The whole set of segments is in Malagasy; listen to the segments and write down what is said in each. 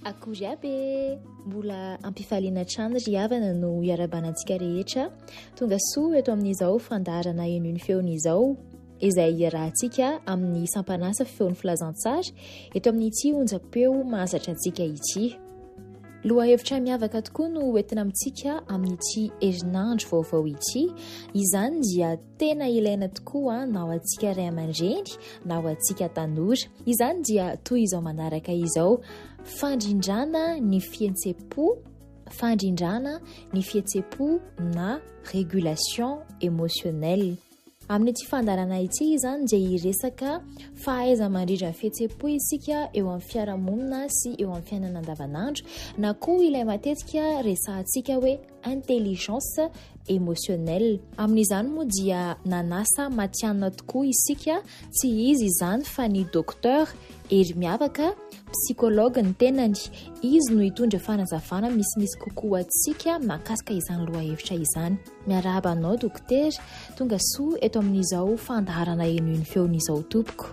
Akory aby mbola ampifaliana trano ry havana no iarabanantsika rehetra tonga soa eto amin'izao fandarana eny feon'izao izay iarahantsika amin'ny sampanasa feon'ny filazantsara eto amin'ity onjam-peo mahazatra antsika ity. Lohahevitra miavaka tokoa no entina amintsika amin'ity herinandro vaovao ity. Izany dia tena ilaina tokoa na ho antsika ray aman-dreny na ho antsika tanora. Izany dia toy izao manaraka izao: fandrindrana ny fihetsepo na régulation émotionnelle. Amin'ity fandarana ity izany dia iresaka fahaiza mandrindra ny fihetseham-po isika eo amin'ny fiarahamonina sy eo amin'ny fiainana andavanandro, na koa ilay matetika resahantsika hoe intelligence émotionnelle. Amin'izany moa dia nanasa matianina tokoa isika, tsy izy izany fa ny docteur ery miavaka psychologue ny tenany. Izy no hitondra fanazavana misimisy kokoa atsika mahakasika izany lohahevitra izany. Miarahaba anao dokotera, tonga soa eto amin'izao fandarana eny feon'izao tompoko.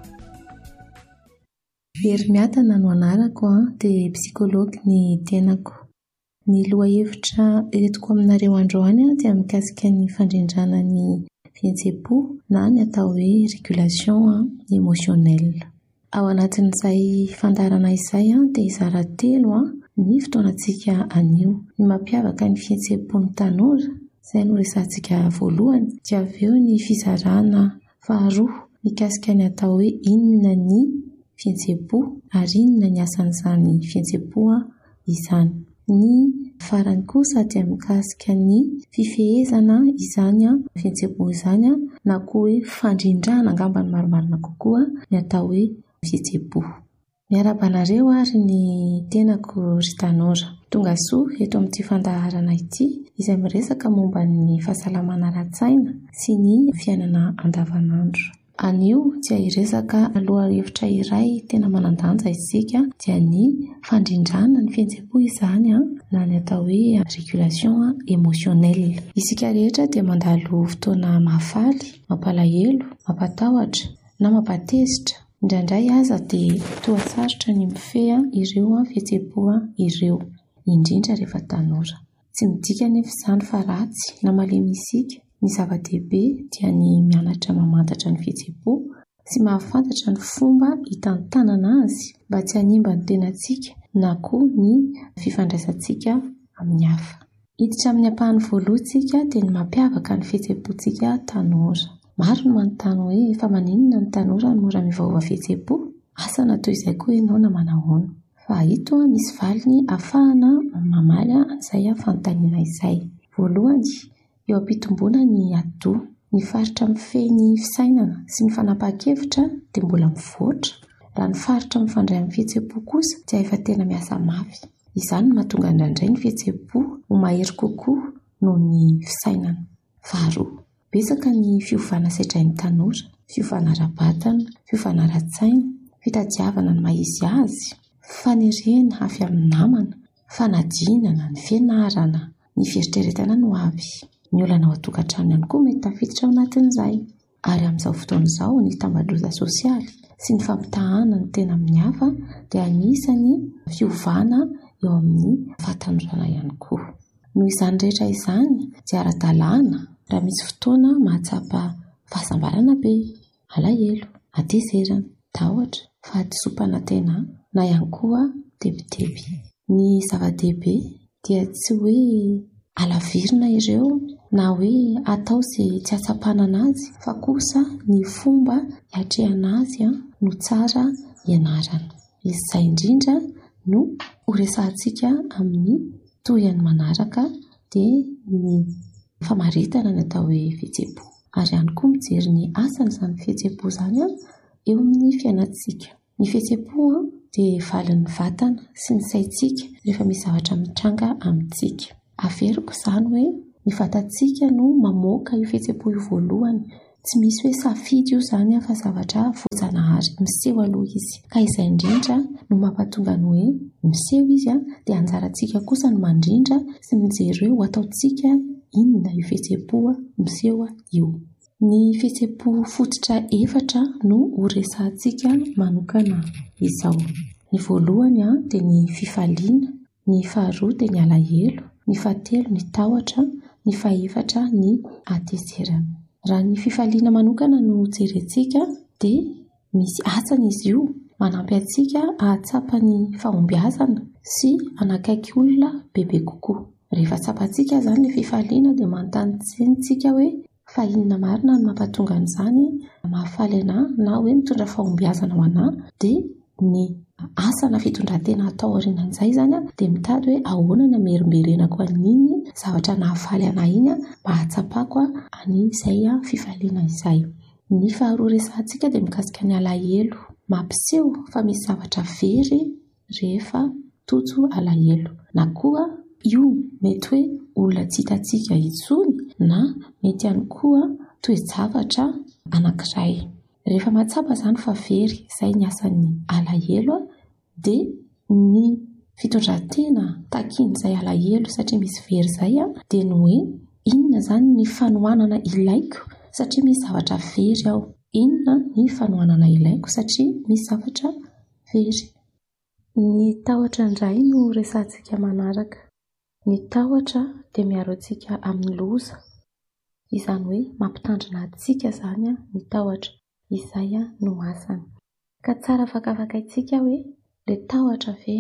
Ery miatana no anarako dia psychologue ny tenako. Ny lohahevitra entiko aminareo androany dia mikasika ny fandrindrana ny fihetseham-po na ny atao hoe régulation émotionnelle. Ao anatin'izay fandarana izay dia izara telo ny fotoanantsika anio. Ny mampiavaka ny fihetseham-pon'ny tanora, izay no resantsika voalohany, dia avy eo ny fizarana faharoa mikasika ny atao hoe inona ny fihetseham-po ary inona ny asan'izany fihetseham-po izany. Ny farany kosa dia mikasika ny fifehezana izany fihetseham-po izany na koa hoe fandrindrana angamba ny marimarina kokoa ny atao hoe fihetseham-po. Miarabanareo ary ny tenako ry tanora, tonga soa eto amin'ity fandaharana ity izay miresaka momba ny fahasalamana ara-tsaina sy ny fiainana andavanandro. Anio dia iresaka lohahevitra iray tena manan-danja isika, dia ny fandrindrana ny fihetseham-po izany na ny atao hoe régulation émotionnelle. Isika rehetra dia mandalo fotoana mahafaly, mampalahelo, mampatahotra na mampatezitra. Indraindray aza dia toa sarotra ny mifehy ireo fihetseham-po ireo, indrindra rehefa tanora. Tsy midika anefa izany fa ratsy na malemy isika. Ny zava-dehibe dia ny mianatra mamantatra ny fihetseham-po sy mahafantatra ny fomba hitantanana azy mba tsy hanimba ny tenantsika na koa ny fifandraisantsika amin'ny hafa. Hiditra amin'ny ampahany voalohantsika dia ny mampiavaka ny fihetseham-pontsika tanora. Maro no manontany hoe fa maninona ny tanora no mora mivaova fihetseham-po? Asa natao izay koa ianao na manahoana? Fa ito misy valiny ahafahana mamaly an'izay fanontaniana izay. Voalohany, eo am-pitomboana ny ado, ny faritra mifehy ny fisainana sy ny fanapahan-kevitra dia mbola mivoatra. Raha ny faritra mifandray amin'ny fihetseham-po kosa dia efa tena miasa mafy. Izany no mahatonga indraindray ny fihetseham-po ho mahery kokoa noho ny fisainana. Faharoa, betsaka ny fiovana sedrain'ny tanora, fiovana ara-batana, fiovana ara-tsaina, fitadiavana ny maha-izy azy, fanerena avy amin'ny namana, fanadinana, ny fianarana, ny fieritreretana no avy. Ny olana ao an-tokantrano ihany koa mety tafiditra ao anatin'izay. Ary amin'izao fotoana izao ny tambadroza sosialy sy ny fampitahana ny tena amin'ny hafa dia anisany fiovana eo amin'ny fahatanorana ihany koa. Noho izany rehetra izany dia ara-dalàna raha misy fotoana mahatsapa fahasambarana be, alahelo, atezerana, tahotra, fahadisompana tena na ihany koa tebiteby. Ny zava-dehibe dia tsy hoe alavirina ireo na hoe atao izay tsy atsapana anazy, fa kosa ny fomba hiatrehana azy no tsara ianarana. Izay indrindra no horesantsika amin'ny tohany manaraka dia ny famaritana ny atao hoe fihetseham-po. Ary ihany koa mijery ny asan'izany fihetseham-po izany eo amin'ny fiainantsika. Ny fihetseham-po dia valin'ny vatana sy ny saintsika rehefa misy zavatra mitranga amintsika. Averiko izany hoe ny vatantsika no mamoaka io fihetseham-po io voalohany. Tsy misy hoe safidy io izany fa zavatra voajanahary, miseho aloha izy. Ka izay indrindra no mampatonga ny hoe miseho izy dia anjarantsika kosa ny mandrindra sy mijery hoe ho ataontsika inona io fihetseham-po miseho io. Ny fihetseham-po fototra efatra no horesantsika manokana izao. Ny voalohany dia ny fifaliana, ny faharoa dia ny alahelo, ny fahatelo ny tahotra, ny fahaefatra ny hatezerana. Raha ny fifaliana manokana no jerentsika dia misy asany izy io manampy antsika ahatsapa ny fahombiazana sy anakaiky olona bebe kokoa. Rehefa tsapantsika izany ilay fifaliana dia manontany-tsaintsika hoe fa inona marina no mampatonga an'izany mahafaly anahy na hoe mitondra fahombiazana ho anahy, dia ny asana fitondran-tena atao aorianan'izay izany dia mitady hoe ahoana ny hamerimberenako an'iny zavatra nahafaly anahy iny mba hahatsapako an'izay fifaliana izay. Ny faharoa resantsika dia mikasika ny alahelo, mampiseho fa misy zavatra very rehefa toto alahelo, na koa io mety hoe olona tsy hitantsika intsony na mety ihany koa toe-javatra anankiray. Rehefa mahatsapa izany fa very, izay ny asan'ny alahelo, dia ny fitondran-tena takin'izay alahelo satria misy very izay dia ny hoe inona izany ny fanohanana ilaiko satria misy zavatra very ao. Inona ny fanohanana ilaiko satria misy zavatra very. Ny tahotra indray no resantsika manaraka. Ny tahotra dia miaro antsika amin'ny loza. Izany hoe mampitandrina antsika izany ny tahotra, izay no asany. Ka tsara fakafakaintsika hoe ilay tahotra ve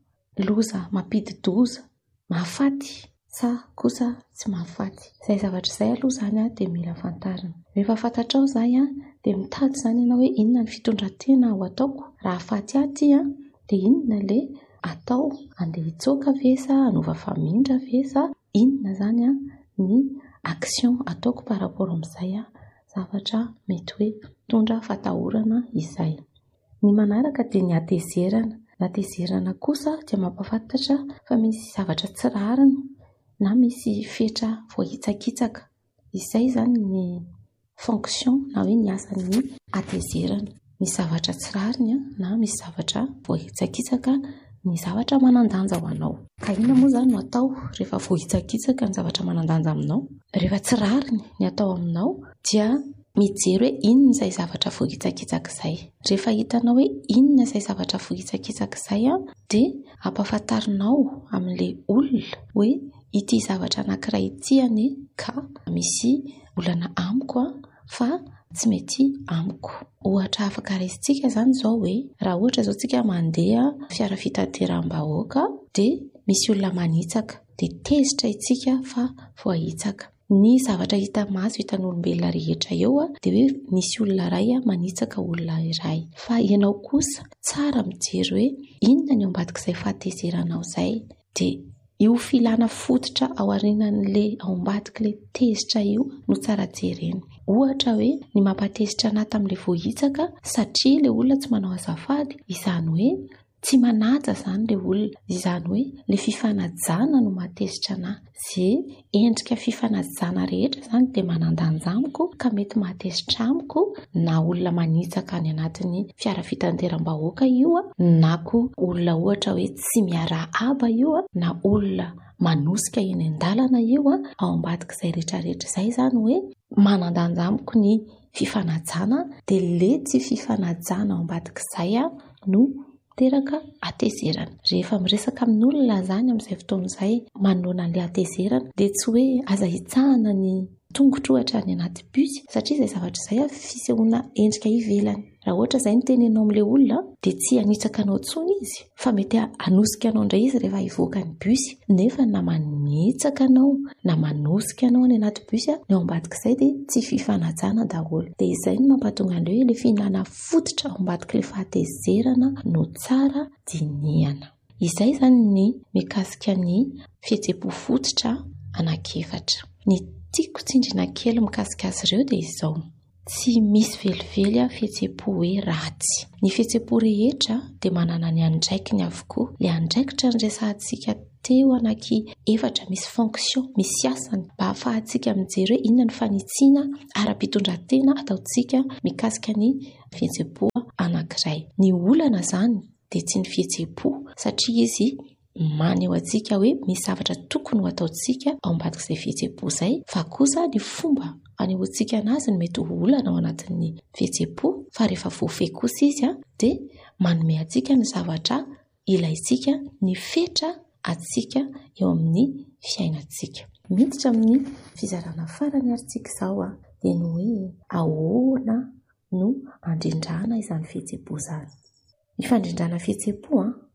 loza mampidi-doza, mahafaty sa kosa tsy mahafaty. Izay zavatra izay aloha izany dia mila fantarina. Rehefa fantatrao izay dia mitady izany ianao hoe inona ny fitondran-tena ho ataoko. Raha afaty aty dia inona ilay atao? Andeha hitsoaka ve sa hanova famindra ve sa inona izany ny action ataoko par rapport amin'izay zavatra mety hoe mitondra fatahorana izay. Ny manaraka dia ny hatezerana. Ny hatezerana kosa dia mampafantatra fa misy zavatra tsy rariny na misy fetra voahitsakitsaka. Izay izany ny fonction na hoe ny asan'ny hatezerana. Misy zavatra tsy rariny na misy zavatra voahitsakitsaka ny zavatra manan-danja ho anao. Ka inona moa izany no atao rehefa voahitsakitsaka ny zavatra manan-danja aminao? Rehefa tsy rariny ny atao aminao dia mijery hoe inona izay zavatra voahitsakitsaka izay. Rehefa hitanao hoe inona izay zavatra voahitsakitsaka izay dia ampafantarinao amin'ilay olona hoe ity zavatra anankiray ity ka misy olana amiko fa tsy mety amiko. Ohatra afaka raisintsika izany izao hoe raha ohatra izao tsika mandeha fiara fitateram-bahoaka dia misy olona manitsaka dia tezitra isika fa voahitsaka. Ny zavatra hita maso hitan'olombelona rehetra eo dia hoe misy olona iray manitsaka olona iray. Fa ianao kosa tsara mijery hoe inona ny ao ambadik'izay fahatezeranao izay, dia io filana fototra ao aorianan'ilay ao ambadik'ilay tezitra io no tsara jerena. Ohatra hoe ny mampatezitra anahy tamin'ilay voahitsaka satria ilay olona tsy manao azafady, izany hoe tsy manaja izany ilay olona, izany hoe ilay fifanajana no mahatezitra anahy. Izay endrika fifanajana rehetra izany dia manan-danja amiko ka mety mahatezitra amiko, na olona manitsaka any anatin'ny fiara fitateram-bahoaka io, na koa olona ohatra hoe tsy miarahaba io, na olona manosika eny an-dalana io ao ambadik'izay rehetrarehetra izay izany hoe manan-danja amiko ny fifanajana, dia ilay tsy fifanajana ao ambadik'izay no teraka hatezerana. Rehefa miresaka amin'olona izany amin'izay fotoana izay manoloana an'ilay hatezerana dia tsy hoe aza hitsahana ny tongotra ohatra any anaty bus satria izay zavatra izay fisehoana endrika ivelany. Raha ohatra izay ny tenenao amin'ilay olona dia tsy hanitsaka anao intsony izy fa mety hanosika anao indray izy rehefa hivoaka ny bus, nefa na manitsaka anao na manosika anao any anaty bus ny ao ambadik'izay dia tsy fifanajana daholo. Dia izay no mampatonga an'ilay hoe ilay fihinana fototra ao ambadik'ilay fahatezerana no tsara dinihana. Izay izany ny mikasika ny fihetseham-po fototra anankiefatra. Ny tiako tsindriana kely mikasika azy ireo dia izao: tsy misy velively fihetseham-po hoe ratsy. Ny fihetseham-po rehetra dia manana ny andraikiny avokoa. Ilay andraikitra ny resantsika teo ananky efatra misy fonction, misy asany mba ahafahantsika mijery hoe inona ny fanitsiana ara-pitondran-tena ataontsika mikasika ny fihetseham-po anankiray. Ny olana izany dia tsy ny fihetseham-po satria izy maneho antsika hoe misy zavatra tokony ho ataontsika ao ambadik'izay fihetseham-po izay, fa kosa ny fomba anehoantsika anazy no mety ho olana ao anatin'ny fihetseham-po. Fa rehefa voafehy kosa izy dia manome atsika ny zavatra ilaitsika, ny fetra atsika eo amin'ny fiainantsika. Miditra amin'ny fizarana farany aritsika izao dia ny hoe ahoana no andrindrana izany fihetseham-po izany. Ny fandrindrana fihetseham-po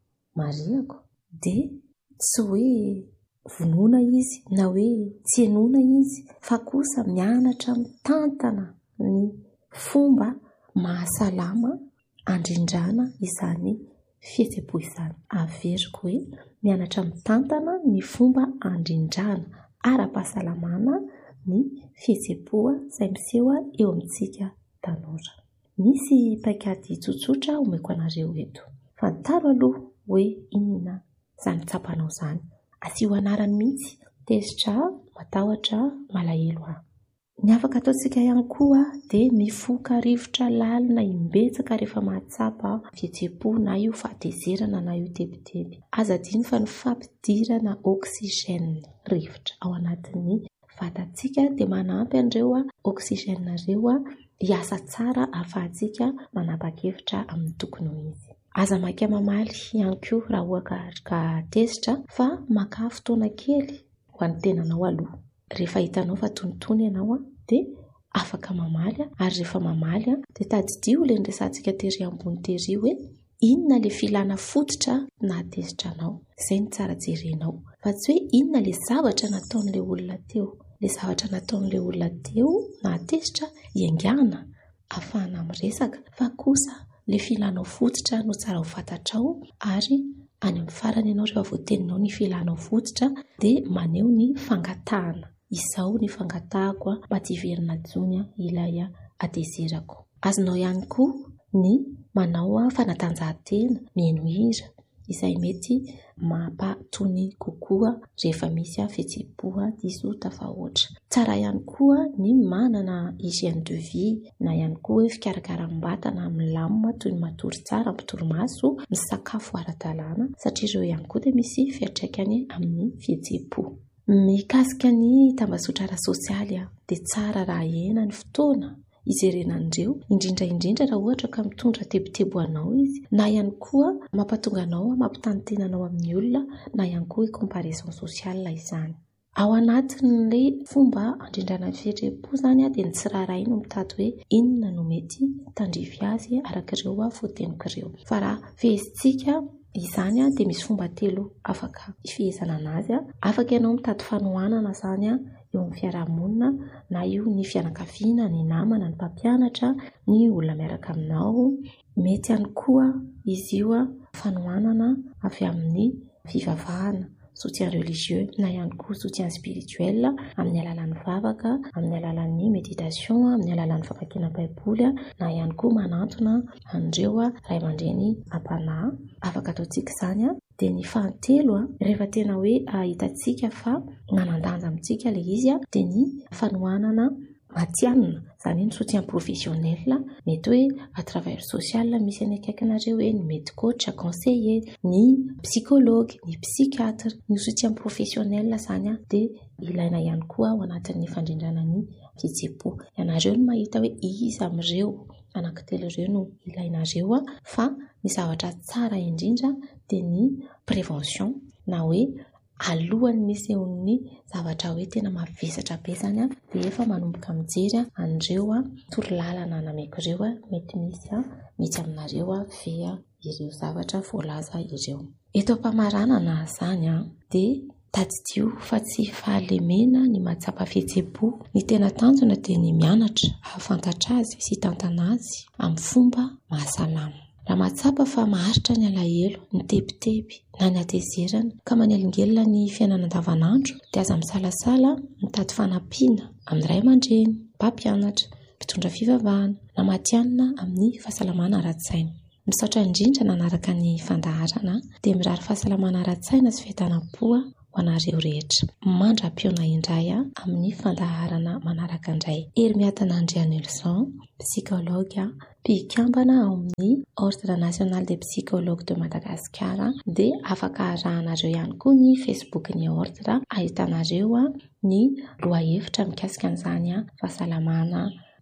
mariako dia tsy hoe vonoina izy na hoe tsy henoina izy, fa kosa mianatra mitantana ny fomba mahasalama andrindrana izany fihetseham-po izany. Averiko hoe mianatra mitantana ny fomba andrindrana ara-pahasalamana ny fihetseham-po izay miseho eo amintsika tanora. Misy paikady tsotsotra omeko anareo eto. Fantaro aloha hoe inona izany tsapanao izany. Asio anarany mihitsy, tezitra, matahotra, malahelo. Ny afaka ataontsika ihany koa dia mifoka rivotra lalina imbetsaka rehefa mahatsapa fihetseham-po, na io fahatezerana na io tebiteby. Aza adino fa ny fampidirana oksigène rivotra ao anatin'ny vatantsika dia manampy an'ireo oksigène ireo hiasa tsara ahafahantsika manapa-kevitra amin'ny tokony ho izy. Aza maka mamaly ihany koa raha ohatra ka tezitra, fa maka fotoana kely ho an'ny tenanao aloha. Rehefa hitanao fa tonitony ianao dia afaka mamaly, ary rehefa mamaly dia tadidio ilay resantsika tery ambony tery hoe inona ilay filana fototra na tezitranao. Izay ny tsara jerenao, fa tsy hoe inona ilay zavatra nataon'ilay olona teo. Ilay zavatra nataon'ilay olona teo na tezitra iangana ahafahana miresaka, fa kosa ilay filanao fototra no tsara ho fantatrao, ary any amin'ny farany ianao rehefa voateninao ny filanao fototra dia maneho ny fangatahana. Izao ny fangatahako mba tsy hiverina jony ilay atezerako. Azonao ihany koa ny manao fanatanjahantena mihaino hira, izay mety mampatony kokoa rehefa misy fihetseham-po diso tafahoatra. Tsara ihany koa ny manana hygiène de vie, na ihany koa hoe fikarakaram-batana milamina toy ny matory tsara, mitorimaso, misakafo ara-dalàna, satria ireo ihany koa dia misy fiantraikany amin'ny fihetseham-po. Mikasika ny tambazotra ara-sosialy dia tsara raha ena ny fotoana ijerena an'ireo, indrindra raha ohatra ka mitondra tebotebo anao izy, na ihany koa mampatonga anao mampitantenanao amin'ny olona, na ihany koa comparaison sociale izany. Ao anatin'ilay fomba andrindrana fihetseham-po izany dia ny tsirairay no mitady hoe inona no mety tandrify azy arak'ireo voateniko ireo. Fa raha fehezintsika izany dia misy fomba telo afaka ifehezana anazy. Afaka ianao mitady fanohanana izany eo amin'ny fiarahamonina, na io ny fianakaviana, ny namana, ny mpampianatra, ny olona miaraka aminao. Mety ihany koa izy io fanohanana avy amin'ny fivavahana, soutien religieux, na ihany koa soutien spirituel amin'ny alalan'ny vavaka, amin'ny alalan'ny méditation, amin'ny alalan'ny famakiana baiboly, na ihany koa manantona an'ireo ray aman-dreny am-panahy. Afaka ataontsika izany. Dia ny fahatelo, rehefa tena hoe hitantsika fa manan-danja amintsika ilay izy, dia ny fanohanana matianina, izany ny soutien professionnel, mety hoe à travers social, misy any akaikinareo hoe ny mety coach, conseiller, ny psychologue, ny psychiatre. Ny soutien professionnel izany dia ilaina ihany koa ao anatin'ny fandrindrana ny fihetseham-po. Ianareo no mahita hoe iza amin'ireo anankitelo ireo no ilainareo, fa ny zavatra tsara indrindra dia ny prévention, na hoe alohan'ny misehon'ny zavatra hoe tena mavesatra be izany dia efa manomboka mijery an'ireo torolalana nameko ireo mety misy aminareo ve ireo zavatra voalaza ireo. Eto am-pamaranana izany dia tadidio fa tsy fahalemena ny mahatsapa fihetseham-po. Ny tena tanjona dia ny mianatra, ahafantatra azy sy tantana azy amin'ny fomba mahasalama. Raha mahatsapa fa maharitra ny alahelo, ny tebiteby na ny atezerana ka manelingelina ny fiainana andavanandro, dia aza misalasala mitady fanampiana amin'ny ray aman-dreny, mpampianatra, mpitondra fivavahana, na matianina amin'ny fahasalamana ara-tsaina. Misaotra indrindra nanaraka ny fandaharana dia mirary fahasalamana ara-tsaina sy fiadanam-po ho anareo rehetra. Mandra-piona indray amin'ny fandaharana manaraka indray. Hermiatana Andrianelson, psychologue, mpikambana ao amin'ny Ordre National des Psychologues de Madagascar, dia afaka arahanareo ihany koa ny Facebook ny Ordre, ahitanareo ny lohahevitra mikasika an'izany fahasalamana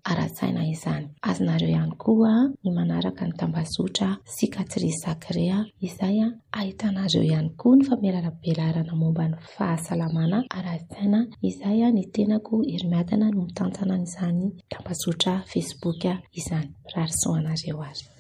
ara-tsaina izany. Azonareo ihany koa ny manaraka ny tambazotra Cicatrice Sacré izay ahitanareo ihany koa ny famelaram-belarana momba ny fahasalamana ara-tsaina izay ny tenako Hermiadana no mitantana izany tambazotra Facebook izany. Rary soanareo ary.